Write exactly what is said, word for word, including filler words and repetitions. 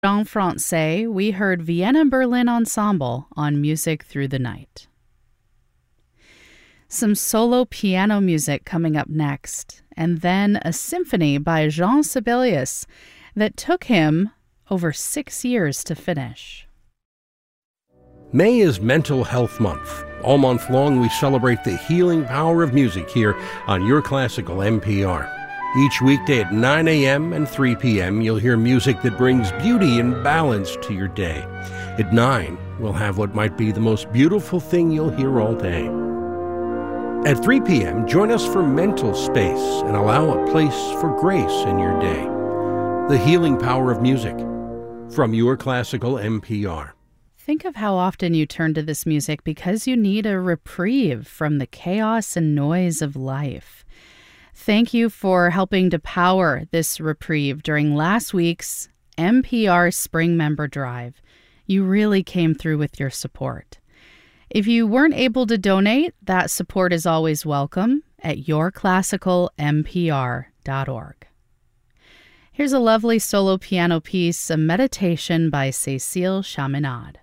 En Francais, we heard Vienna Berlin Ensemble on Music Through the Night. Some solo piano music coming up next, and then a symphony by Jean Sibelius that took him over six years to finish. May is Mental Health Month. All month long, we celebrate the healing power of music here on Your Classical N P R. Each weekday at nine a.m. and three p.m., you'll hear music that brings beauty and balance to your day. At nine, we'll have what might be the most beautiful thing you'll hear all day. At three p.m., join us for Mental Space and allow a place for grace in your day. The healing power of music from Your Classical N P R. Think of how often you turn to this music because you need a reprieve from the chaos and noise of life. Thank you for helping to power this reprieve during last week's N P R Spring Member Drive. You really came through with your support. If you weren't able to donate, that support is always welcome at your classical n p r dot org. Here's a lovely solo piano piece, a meditation by Cécile Chaminade.